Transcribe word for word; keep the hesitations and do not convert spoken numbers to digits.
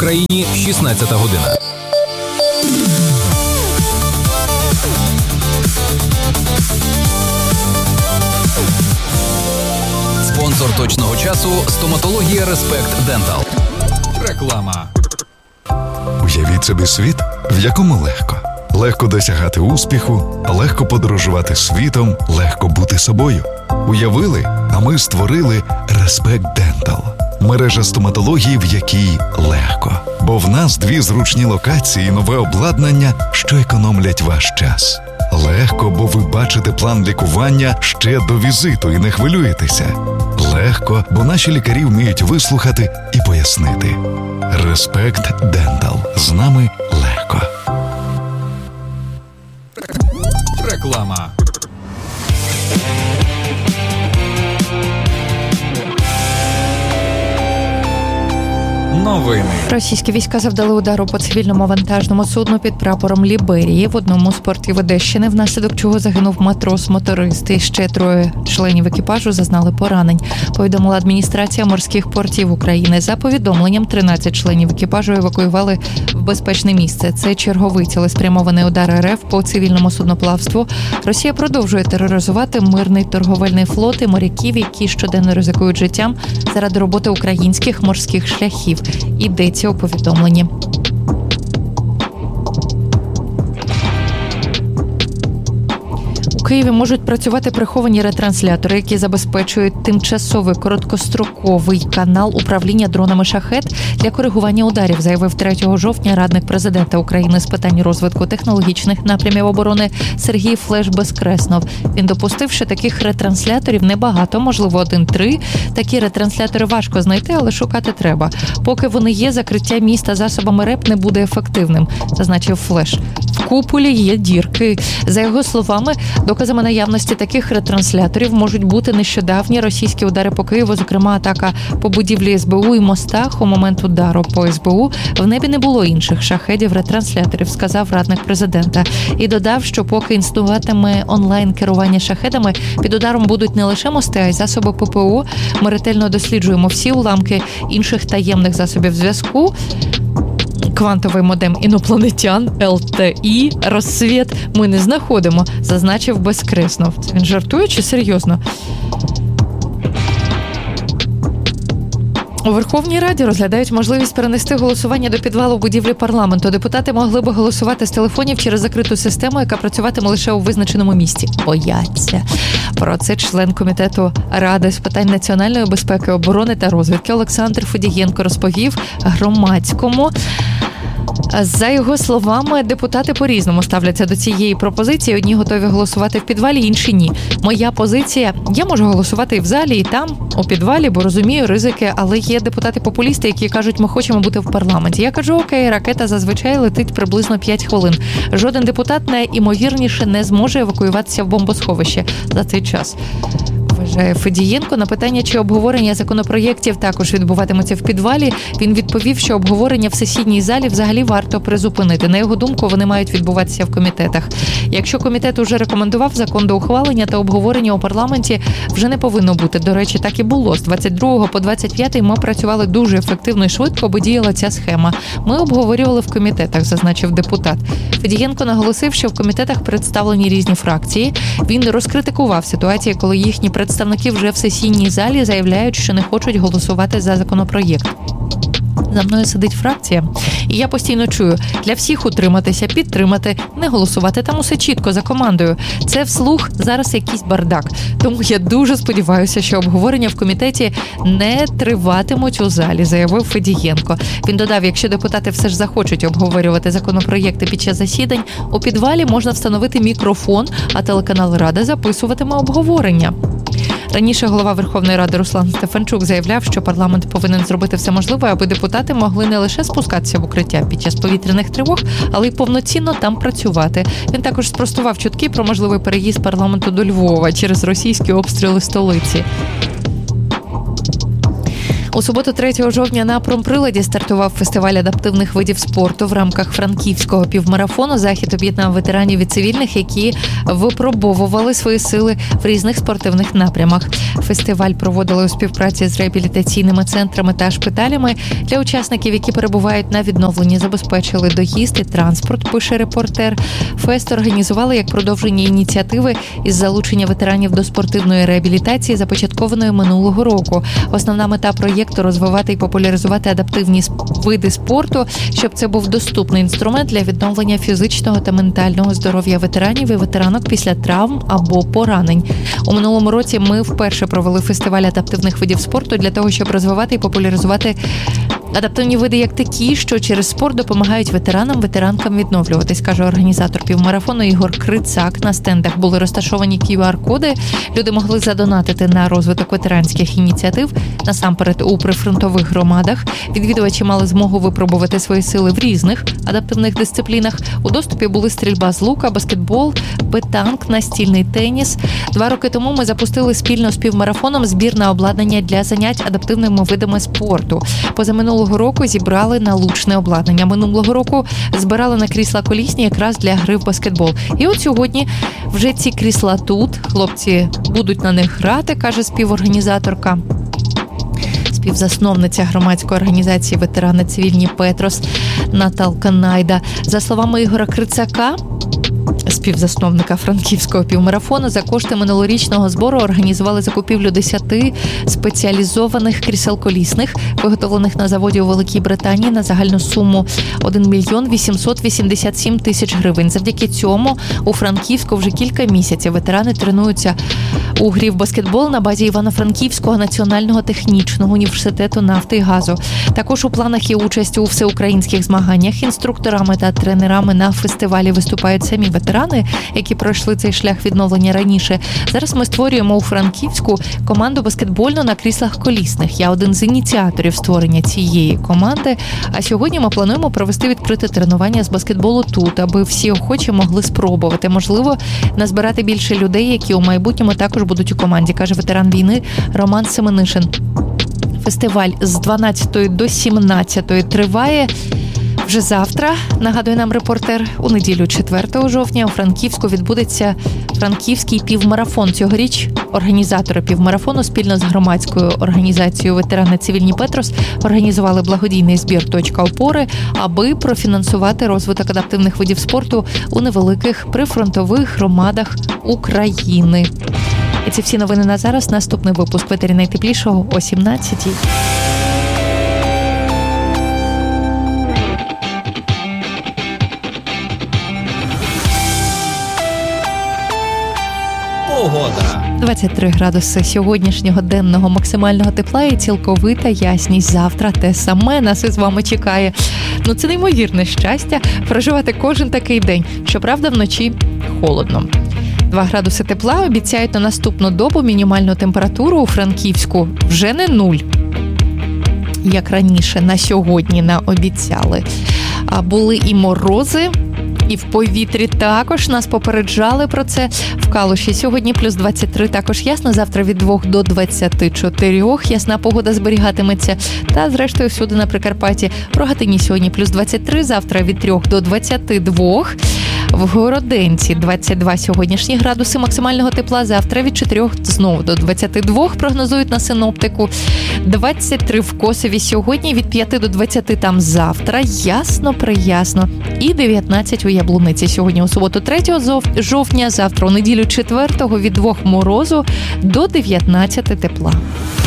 Україні шістнадцята година. Спонсор точного часу – стоматологія Респект Дентал. Реклама. Уявіть собі світ, в якому легко. Легко досягати успіху, легко подорожувати світом, легко бути собою. Уявили, а ми створили Респект Дентал. Мережа стоматології, в якій легко. Бо в нас дві зручні локації і нове обладнання, що економлять ваш час. Легко, бо ви бачите план лікування ще до візиту і не хвилюєтеся. Легко, бо наші лікарі вміють вислухати і пояснити. Респект Дентал. З нами легко. Реклама. Новини. Російські війська завдали удару по цивільному вантажному судну під прапором Ліберії в одному з портів Одещини, внаслідок чого загинув матрос-моторист і ще троє членів екіпажу зазнали поранень. Повідомила адміністрація морських портів України. За повідомленням, тринадцять членів екіпажу евакуювали в безпечне місце. Це черговий цілеспрямований удар РФ по цивільному судноплавству. Росія продовжує тероризувати мирний торговельний флот і моряків, які щоденно ризикують життям заради роботи українських морських шляхів. Йдеться у повідомленні. У Києві можуть працювати приховані ретранслятори, які забезпечують тимчасовий короткостроковий канал управління дронами «Шахед» для коригування ударів, заявив третього жовтня радник президента України з питань розвитку технологічних напрямів оборони Сергій Флеш-Безкреснов. Він допустив, що таких ретрансляторів небагато, можливо, один-три. Такі ретранслятори важко знайти, але шукати треба. Поки вони є, закриття міста засобами РЕП не буде ефективним, зазначив Флеш. В куполі є дірки. За його словами, доказами наявності таких ретрансляторів можуть бути нещодавні російські удари по Києву, зокрема атака по будівлі СБУ і мостах. У момент удару по СБУ в небі не було інших шахедів-ретрансляторів, сказав радник президента. І додав, що поки існуватиме онлайн-керування шахедами, під ударом будуть не лише мости, а й засоби ППО. Ми ретельно досліджуємо всі уламки інших таємних засобів зв'язку. Квантовий модем інопланетян, ел те і, розсвіт ми не знаходимо, зазначив Безкреснов. Це він жартує чи серйозно? У Верховній Раді розглядають можливість перенести голосування до підвалу будівлі парламенту. Депутати могли би голосувати з телефонів через закриту систему, яка працюватиме лише у визначеному місці. Бояться. Про це член комітету Ради з питань національної безпеки, оборони та розвідки Олександр Федієнко розповів Громадському. За його словами, депутати по-різному ставляться до цієї пропозиції. Одні готові голосувати в підвалі, інші ні. Моя позиція – я можу голосувати і в залі, і там, у підвалі, бо розумію ризики, але є депутати-популісти, які кажуть, ми хочемо бути в парламенті. Я кажу, окей, ракета зазвичай летить приблизно п'ять хвилин. Жоден депутат найімовірніше не зможе евакуюватися в бомбосховище за цей час. Вважає Федієнко. На питання, чи обговорення законопроєктів також відбуватиметься в підвалі, він відповів, що обговорення в сесійній залі взагалі варто призупинити. На його думку, вони мають відбуватися в комітетах. Якщо комітет уже рекомендував закон до ухвалення, то обговорення у парламенті вже не повинно бути. До речі, так і було. З двадцять другого по двадцять п'ятий ми працювали дуже ефективно і швидко, бо діяла ця схема. Ми обговорювали в комітетах, зазначив депутат. Федієнко наголосив, що в комітетах представлені різні фракції. Він розкритикував ситуацію, коли їхні представники вже в сесійній залі заявляють, що не хочуть голосувати за законопроєкт. За мною сидить фракція, і я постійно чую, для всіх утриматися, підтримати, не голосувати, там усе чітко, за командою. Це вслух зараз якийсь бардак. Тому я дуже сподіваюся, що обговорення в комітеті не триватимуть у залі, заявив Федієнко. Він додав, якщо депутати все ж захочуть обговорювати законопроєкти під час засідань, у підвалі можна встановити мікрофон, а телеканал Рада записуватиме обговорення. Раніше голова Верховної Ради Руслан Стефанчук заявляв, що парламент повинен зробити все можливе, аби депутати могли не лише спускатися в укриття під час повітряних тривог, але й повноцінно там працювати. Він також спростував чутки про можливий переїзд парламенту до Львова через російські обстріли столиці. У суботу, третього жовтня, на промприладі стартував фестиваль адаптивних видів спорту в рамках франківського півмарафону. Захід об'єднав ветеранів і цивільних, які випробовували свої сили в різних спортивних напрямах. Фестиваль проводили у співпраці з реабілітаційними центрами та шпиталями. Для учасників, які перебувають на відновленні, забезпечили доїзд і транспорт, пише репортер. Фест організували як продовження ініціативи із залучення ветеранів до спортивної реабілітації, започаткованої минулого року. Основна мета проєкту – розвивати і популяризувати адаптивні види спорту, щоб це був доступний інструмент для відновлення фізичного та ментального здоров'я ветеранів і ветеранок після травм або поранень. У минулому році ми вперше провели фестиваль адаптивних видів спорту для того, щоб розвивати і популяризувати адаптивні види як такі, що через спорт допомагають ветеранам, ветеранкам відновлюватись, каже організатор півмарафону Ігор Крицак. На стендах були розташовані кью ар-коди. Люди могли задонатити на розвиток ветеранських ініціатив, насамперед у прифронтових громадах. Відвідувачі мали змогу випробувати свої сили в різних адаптивних дисциплінах. У доступі були стрільба з лука, баскетбол, петанк, настільний теніс. Два роки тому ми запустили спільно з півмарафоном збір на обладнання для занять адаптивними видами спорту. Позаминулого року зібрали налучне обладнання. Минулого року збирали на крісла колісні якраз для гри в баскетбол. І от сьогодні вже ці крісла тут. Хлопці будуть на них грати, каже співорганізаторка. Співзасновниця громадської організації «Ветерани цивільні Петрос» Наталка Найда. За словами Ігора Крицака, співзасновника франківського півмарафону, за кошти минулорічного збору організували закупівлю десяти спеціалізованих крісел колісних, виготовлених на заводі у Великій Британії на загальну суму один мільйон вісімсот вісімдесят сім тисяч гривень. Завдяки цьому у Франківську вже кілька місяців ветерани тренуються у грі в баскетбол на базі Івано-Франківського національного технічного університету нафти і газу. Також у планах є участь у всеукраїнських змаганнях. Інструкторами та тренерами на фестивалі виступають самі ветерани, які пройшли цей шлях відновлення раніше. Зараз ми створюємо у Франківську команду баскетбольну на кріслах колісних. Я один з ініціаторів створення цієї команди. А сьогодні ми плануємо провести відкрите тренування з баскетболу тут, аби всі охочі могли спробувати. Можливо, назбирати більше людей, які у майбутньому також будуть у команді, каже ветеран війни Роман Семенишин. Фестиваль з дванадцятої до сімнадцятої триває. Вже завтра, нагадує нам репортер, у неділю четвертого жовтня у Франківську відбудеться Франківський півмарафон. Цьогоріч організатори півмарафону спільно з громадською організацією «Ветерани цивільні Петрос» організували благодійний збір «Точка опори», аби профінансувати розвиток адаптивних видів спорту у невеликих прифронтових громадах України. І це всі новини на зараз. Наступний випуск в етері найтеплішого о сімнадцятій. Погода. двадцять три градуси сьогоднішнього денного максимального тепла і цілковита ясність. Завтра те саме нас із вами чекає. Ну це неймовірне щастя проживати кожен такий день. Щоправда, вночі холодно. два градуси тепла обіцяють на наступну добу. Мінімальну температуру у Франківську вже не нуль, як раніше на сьогодні наобіцяли. А були і морози, і в повітрі також нас попереджали про це. В Калуші сьогодні плюс двадцять три, також ясно. Завтра від двох до двадцяти чотирьох ясна погода зберігатиметься. Та зрештою всюди на Прикарпатті. В Рогатині сьогодні плюс двадцять три, завтра від трьох до двадцяти двох. В Городенці двадцять два сьогоднішні градуси максимального тепла, завтра від чотирьох знову до двадцяти двох прогнозують на синоптику. двадцять три в Косові сьогодні, від п'яти до двадцяти там завтра, ясно-приясно. І дев'ятнадцять у Яблуниці сьогодні у суботу третього жовтня, завтра у неділю четвертого від двох морозу до дев'ятнадцяти тепла.